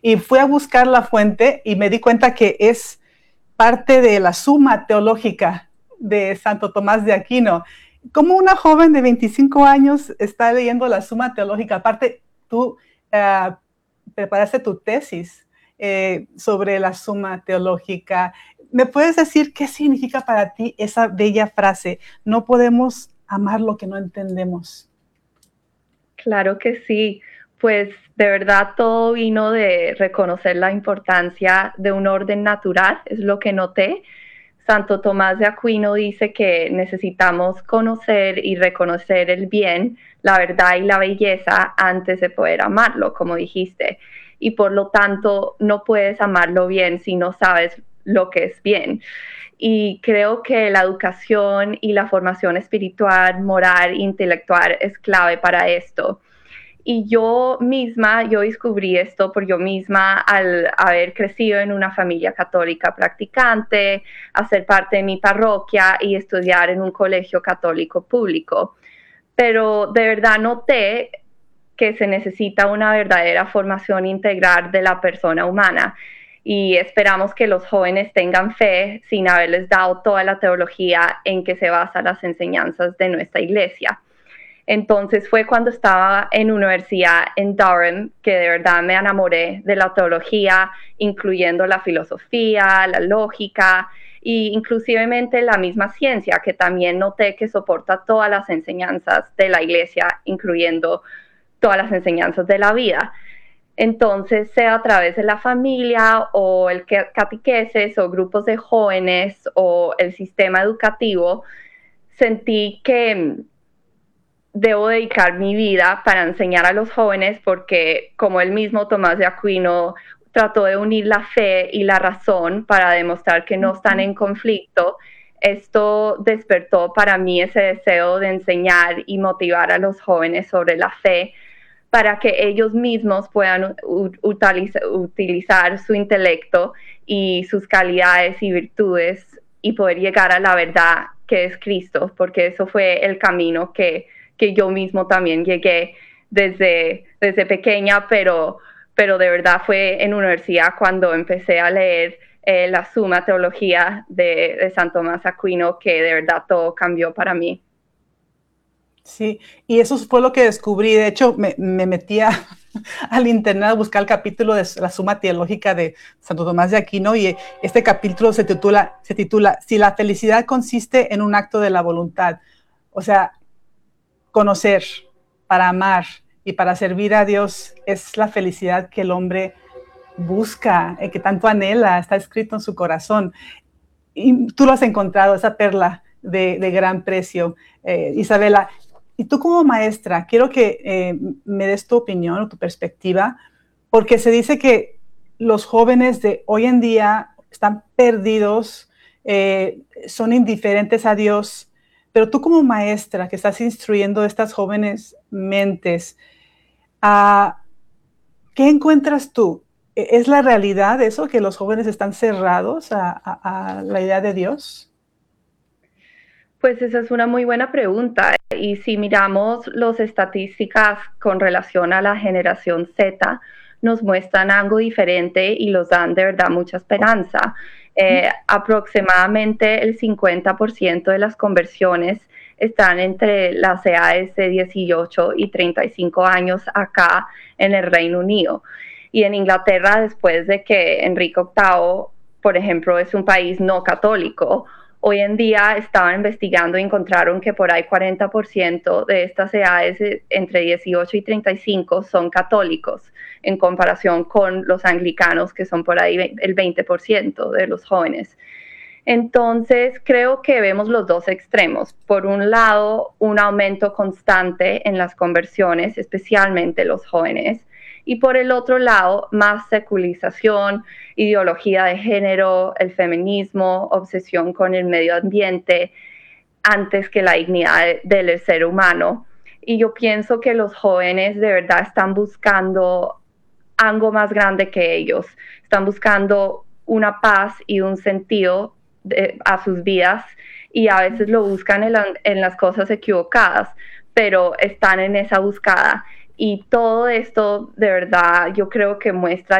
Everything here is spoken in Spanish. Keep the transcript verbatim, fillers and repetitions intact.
Y fui a buscar la fuente y me di cuenta que es parte de la Suma Teológica de Santo Tomás de Aquino. ¿Cómo una joven de veinticinco años está leyendo la Suma Teológica? Aparte, tú uh, preparaste tu tesis eh, sobre la Suma Teológica. ¿Me puedes decir qué significa para ti esa bella frase? No podemos amar lo que no entendemos. Claro que sí. Pues de verdad todo vino de reconocer la importancia de un orden natural, es lo que noté. Santo Tomás de Aquino dice que necesitamos conocer y reconocer el bien, la verdad y la belleza antes de poder amarlo, como dijiste. Y por lo tanto no puedes amarlo bien si no sabes lo que es bien. Y creo que la educación y la formación espiritual, moral, intelectual es clave para esto. Y yo misma, yo descubrí esto por yo misma al haber crecido en una familia católica practicante, hacer parte de mi parroquia y estudiar en un colegio católico público. Pero de verdad noté que se necesita una verdadera formación integral de la persona humana. Y esperamos que los jóvenes tengan fe sin haberles dado toda la teología en que se basan las enseñanzas de nuestra iglesia. Entonces fue cuando estaba en universidad en Durham que de verdad me enamoré de la teología, incluyendo la filosofía, la lógica e inclusivemente la misma ciencia, que también noté que soporta todas las enseñanzas de la iglesia, incluyendo todas las enseñanzas de la vida. Entonces, sea a través de la familia o el catequesis o grupos de jóvenes o el sistema educativo, sentí que debo dedicar mi vida para enseñar a los jóvenes porque, como el mismo Tomás de Aquino trató de unir la fe y la razón para demostrar que no están en conflicto, esto despertó para mí ese deseo de enseñar y motivar a los jóvenes sobre la fe para que ellos mismos puedan utilizar, utilizar su intelecto y sus calidades y virtudes y poder llegar a la verdad que es Cristo, porque eso fue el camino que que yo mismo también llegué desde, desde pequeña, pero, pero de verdad fue en universidad cuando empecé a leer eh, la Suma Teología de, de Santo Tomás Aquino, que de verdad todo cambió para mí. Sí, y eso fue lo que descubrí. De hecho, me, me metí a, al internet a buscar el capítulo de la Suma Teológica de Santo Tomás de Aquino, y este capítulo se titula, se titula Si la felicidad consiste en un acto de la voluntad. O sea, conocer, para amar y para servir a Dios es la felicidad que el hombre busca, eh, que tanto anhela, está escrito en su corazón. Y tú lo has encontrado, esa perla de, de gran precio. Eh, Isabela, y tú como maestra, quiero que eh, me des tu opinión o tu perspectiva, porque se dice que los jóvenes de hoy en día están perdidos, eh, son indiferentes a Dios. Pero tú como maestra que estás instruyendo a estas jóvenes mentes, uh, ¿qué encuentras tú? ¿Es la realidad eso, que los jóvenes están cerrados a, a, a la idea de Dios? Pues esa es una muy buena pregunta. Y si miramos las estadísticas con relación a la generación Z, nos muestran algo diferente y los dan de verdad mucha esperanza. Eh, aproximadamente el cincuenta por ciento de las conversiones están entre las edades de dieciocho y treinta y cinco años acá en el Reino Unido. Y en Inglaterra, después de que Enrique octavo, por ejemplo, es un país no católico, hoy en día estaban investigando y encontraron que por ahí cuarenta por ciento de estas edades entre dieciocho y treinta y cinco son católicos, en comparación con los anglicanos, que son por ahí el veinte por ciento de los jóvenes. Entonces, creo que vemos los dos extremos. Por un lado, un aumento constante en las conversiones, especialmente los jóvenes. Y por el otro lado, más secularización, ideología de género, el feminismo, obsesión con el medio ambiente, antes que la dignidad del ser humano. Y yo pienso que los jóvenes de verdad están buscando algo más grande que ellos. Están buscando una paz y un sentido de, a sus vidas, y a veces lo buscan en, la, en las cosas equivocadas, pero están en esa búsqueda. Y todo esto, de verdad, yo creo que muestra